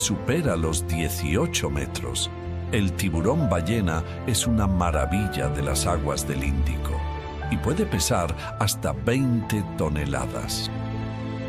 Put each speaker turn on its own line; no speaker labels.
supera los 18 metros. El tiburón ballena es una maravilla de las aguas del Índico y puede pesar hasta 20 toneladas.